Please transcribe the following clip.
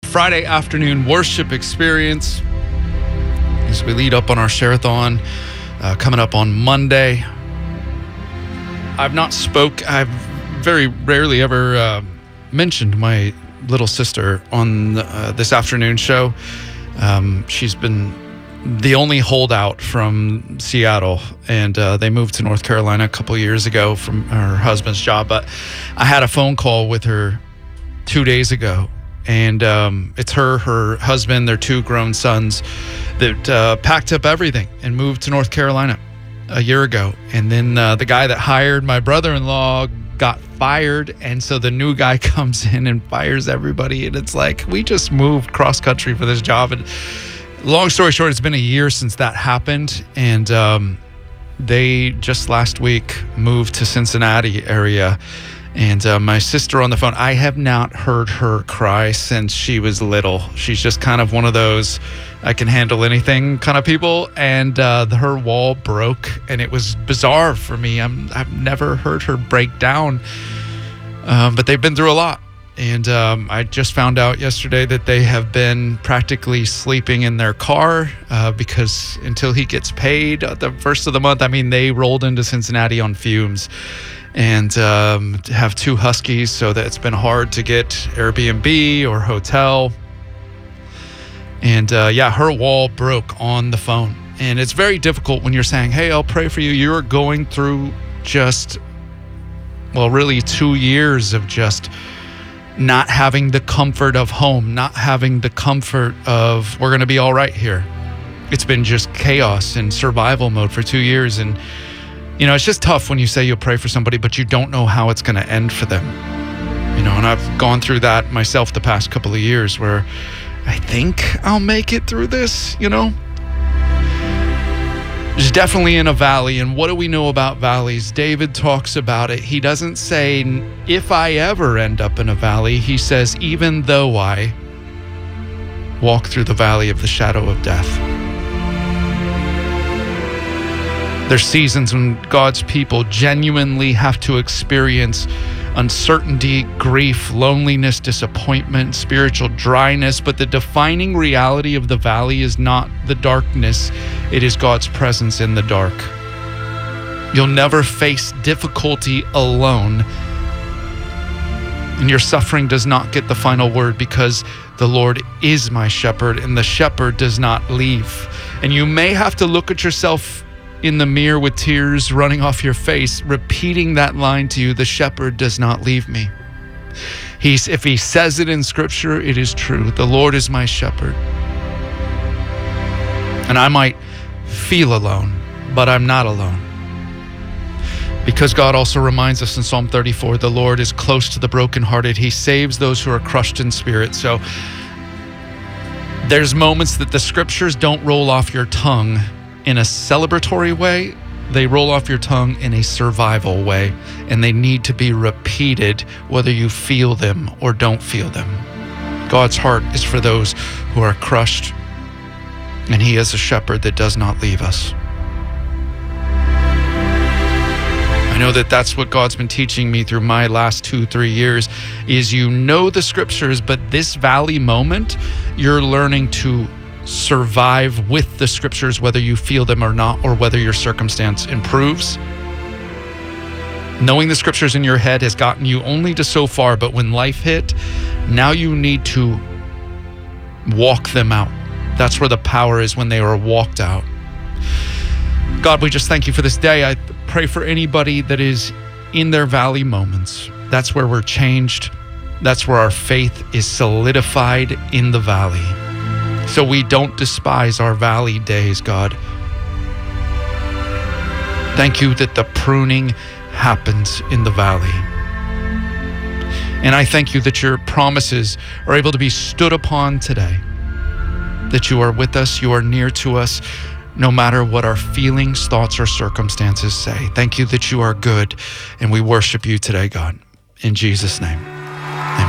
Friday afternoon worship experience as we lead up on our Share-a-thon coming up on Monday. I've very rarely ever mentioned my little sister on this afternoon show. She's been the only holdout from Seattle, and they moved to North Carolina a couple years ago from her husband's job. But I had a phone call with her 2 days ago, and it's her husband, their two grown sons that packed up everything and moved to North Carolina a year ago. And then the guy that hired my brother-in-law got fired, and so the new guy comes in and fires everybody, and it's like we just moved cross country for this job. And long story short, it's been a year since that happened, and they just last week moved to Cincinnati area. And my sister on the phone, I have not heard her cry since she was little. She's just kind of one of those I can handle anything kind of people. And her wall broke, and it was bizarre for me. I've never heard her break down, but they've been through a lot. And I just found out yesterday that they have been practically sleeping in their car because until he gets paid at the first of the month, they rolled into Cincinnati on fumes, and have two huskies, so that it's been hard to get Airbnb or hotel. And her wall broke on the phone. And it's very difficult when you're saying, hey, I'll pray for you. You're going through really 2 years of just not having the comfort of home, not having the comfort of we're going to be all right here. It's been just chaos and survival mode for 2 years. And, it's just tough when you say you'll pray for somebody, but you don't know how it's going to end for them. And I've gone through that myself the past couple of years where I think I'll make it through this, There's definitely in a valley. And what do we know about valleys? David talks about it. He doesn't say, if I ever end up in a valley. He says, even though I walk through the valley of the shadow of death. There's seasons when God's people genuinely have to experience uncertainty, grief, loneliness, disappointment, spiritual dryness. But the defining reality of the valley is not the darkness. It is God's presence in the dark. You'll never face difficulty alone. And your suffering does not get the final word, because the Lord is my shepherd, and the shepherd does not leave. And you may have to look at yourself in the mirror with tears running off your face, repeating that line to you, the shepherd does not leave me. If he says it in scripture, it is true. The Lord is my shepherd. And I might feel alone, but I'm not alone. Because God also reminds us in Psalm 34, the Lord is close to the brokenhearted. He saves those who are crushed in spirit. So there's moments that the scriptures don't roll off your tongue in a celebratory way. They roll off your tongue in a survival way, and they need to be repeated whether you feel them or don't feel them. God's heart is for those who are crushed, and he is a shepherd that does not leave us. I know that that's what God's been teaching me through my last 2-3 years is the scriptures, but this valley moment, you're learning to survive with the scriptures, whether you feel them or not, or whether your circumstance improves. Knowing the scriptures in your head has gotten you only to so far, but when life hit, now you need to walk them out. That's where the power is, when they are walked out. God, we just thank you for this day. I pray for anybody that is in their valley moments. That's where we're changed. That's where our faith is solidified, in the valley. So we don't despise our valley days, God. Thank you that the pruning happens in the valley. And I thank you that your promises are able to be stood upon today. That you are with us, you are near to us, no matter what our feelings, thoughts, or circumstances say. Thank you that you are good, and we worship you today, God. In Jesus' name.